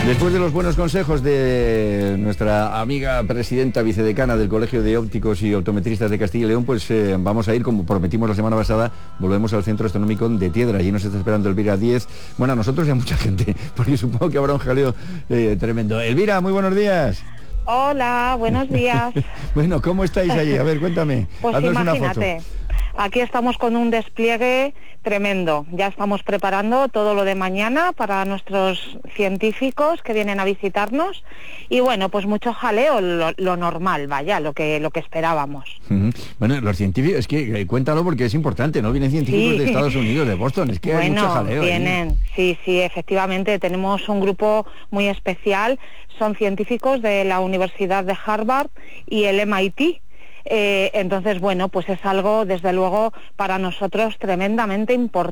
Después de los buenos consejos de nuestra amiga presidenta vicedecana del Colegio de Ópticos y Optometristas de Castilla y León, pues vamos a ir, como prometimos la semana pasada, volvemos al Centro Astronómico de Tiedra. Allí nos está esperando Elvira Díez. Bueno, a nosotros y a mucha gente, porque supongo que habrá un jaleo tremendo. Elvira, muy buenos días. Hola, buenos días. Bueno, ¿cómo estáis allí? A ver, cuéntame. Pues haznos imagínate, una foto. aquí estamos con un despliegue tremendo. Ya estamos preparando todo lo de mañana para nuestros científicos que vienen a visitarnos y bueno, pues mucho jaleo, lo normal, vaya, lo que esperábamos. Bueno, los científicos, es que cuéntalo porque es importante, ¿no? Vienen científicos de Estados Unidos, de Boston, es que hay mucho jaleo. Vienen, sí, efectivamente, tenemos un grupo muy especial, son científicos de la Universidad de Harvard y el MIT. Entonces, bueno, pues es algo, desde luego, para nosotros tremendamente importante.